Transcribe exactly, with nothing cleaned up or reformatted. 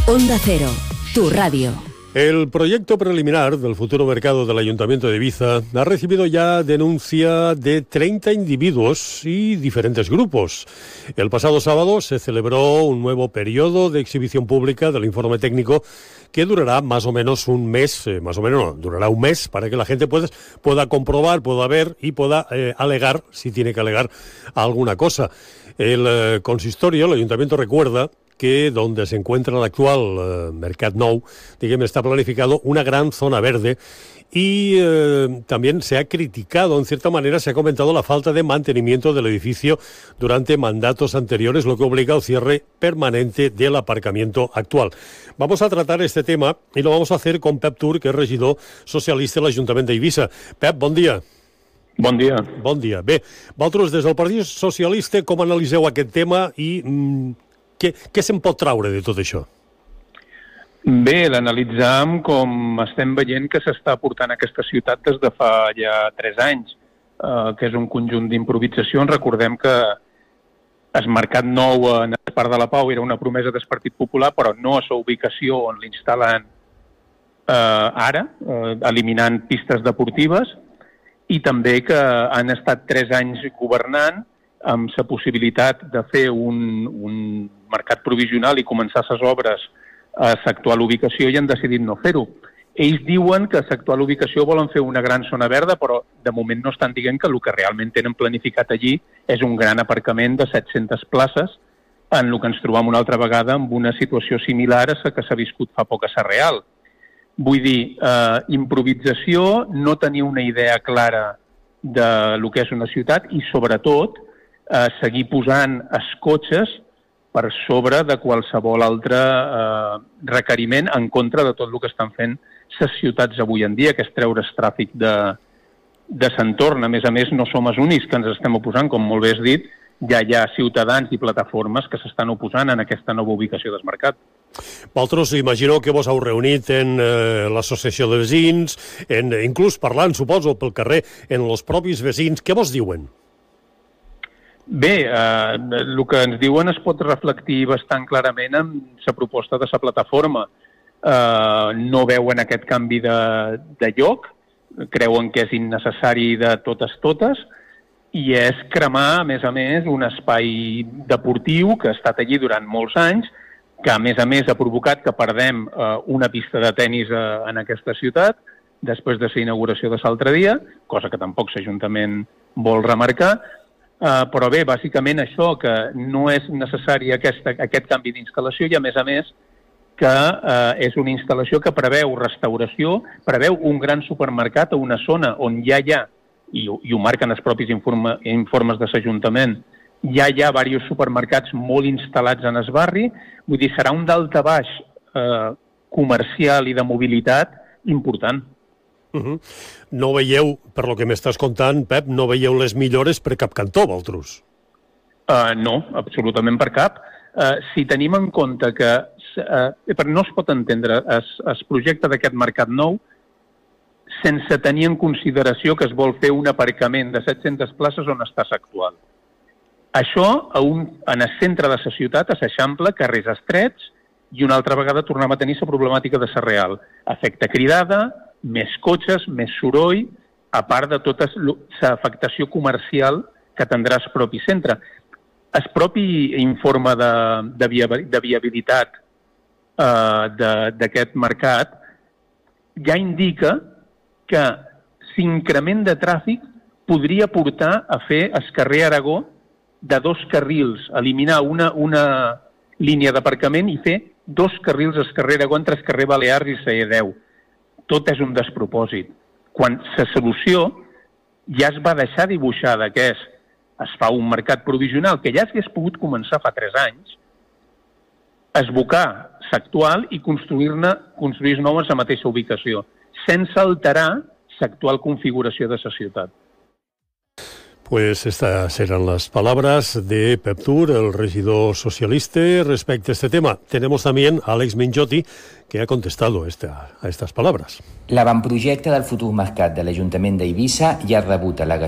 Onda Cero, tu radio. El proyecto preliminar del futuro mercado del Ayuntamiento de Ibiza ha recibido ya denuncia de treinta individuos y diferentes grupos. El pasado sábado se celebró un nuevo periodo de exhibición pública del informe técnico que durará más o menos un mes, eh, más o menos no, durará un mes para que la gente pueda, pueda comprobar, pueda ver y pueda eh, alegar, si tiene que alegar alguna cosa. El eh, consistorio, el Ayuntamiento recuerda que donde se encuentra el actual eh, Mercat Nou, digamos, está planificado una gran zona verde y eh, también se ha criticado, en cierta manera, se ha comentado la falta de mantenimiento del edificio durante mandatos anteriores, lo que obliga al cierre permanente del aparcamiento actual. Vamos a tratar este tema y lo vamos a hacer con Pep Tur, que es regidor socialista de l'Ajuntament d'Eivissa. Pep, bon dia. Bon dia. Bon dia. Bé, vosaltres des del Partit Socialista com analiseu aquest tema i mm, què, què se'n pot traure de tot això? Bé, l'analitzam com estem veient que s'està portant a aquesta ciutat des de fa ja tres anys, eh, que és un conjunt d'improvisacions. Recordem que el Mercat Nou en el Parc de la Pau era una promesa del Partit Popular, però no a la ubicació on l'instal·len eh, ara, eh, eliminant pistes deportives, i també que han estat tres anys governant amb la possibilitat de fer un, un mercat provisional i començar les obres a l'actual ubicació i han decidit no fer-ho. Ells diuen que a l'actual ubicació volen fer una gran zona verda, però de moment no estan dient que el que realment tenen planificat allí és un gran aparcament de set-centes places, en el que ens trobam una altra vegada amb una situació similar a la que s'ha viscut fa poc a Sarreal. Vull dir, eh, improvisació, no tenir una idea clara de lo que és una ciutat i, sobretot, eh, seguir posant els cotxes per sobre de qualsevol altre eh, requeriment en contra de tot el que estan fent les ciutats avui en dia, que és treure el tràfic de, de l'entorn. A més a més, no som els únics que ens estem oposant, com molt bé has dit, ja hi ha ciutadans i plataformes que s'estan oposant en aquesta nova ubicació del mercat. Vosaltres imagino que vos heu reunit en eh, l'associació de veïns, en, inclús parlant, suposo, pel carrer, en els propis veïns. Què vos diuen? Bé, eh, el que ens diuen es pot reflectir bastant clarament en la proposta de la plataforma. Eh, no veuen aquest canvi de, de lloc, creuen que és innecessari de totes totes, i és cremar, a més a més, un espai deportiu que ha estat allí durant molts anys, que a més a més ha provocat que perdem eh, una pista de tennis eh, en aquesta ciutat, després de la inauguració de l'altre dia, cosa que tampoc l'Ajuntament vol remarcar, eh, però bé, bàsicament això, que no és necessari aquesta, aquest canvi d'instal·lació i a més a més que eh, és una instal·lació que preveu restauració, preveu un gran supermercat a una zona on ja hi ha, i ho, i ho marquen els propis informe, informes de l'Ajuntament, ja hi ha diversos supermercats molt instal·lats en el barri, vull dir, serà un daltabaix eh, comercial i de mobilitat important. Uh-huh. No veieu, per lo que m'estàs contant, Pep, no veieu les millores per cap cantó, vosaltres? Uh, no, absolutament per cap. Uh, si tenim en compte que uh, però no es pot entendre el, el projecte d'aquest Mercat Nou sense tenir en consideració que es vol fer un aparcament de set-centes places on està l'actual. Això a un, en el centre de la ciutat, a l'Eixample, carrers estrets, i una altra vegada tornem a tenir la problemàtica de Sarreal. Efecte cridada, més cotxes, més soroll, a part de tota l'afectació comercial que tindrà el propi centre. El propi informe de, de, via, de viabilitat eh, d'aquest mercat ja indica que l'increment de tràfic podria portar a fer el carrer Aragó de dos carrils, eliminar una, una línia d'aparcament i fer dos carrils al carrer Aragó entre el carrer Balears i la E deu. Tot és un despropòsit. Quan la solució ja es va deixar dibuixada, que és es fa un mercat provisional que ja s'hagués pogut començar fa tres anys, esbocar l'actual i construir-ne construir nou en la mateixa ubicació, sense alterar l'actual configuració de la ciutat. Pues estas eran las palabras de Pep Tur, el regidor socialista, respecto a este tema. Tenemos también a Àlex Minjotti, que ha contestado esta, a estas palabras. L'avantprojecte del futur mercat de l'Ajuntament d'Eivissa ja ha rebut al·legacions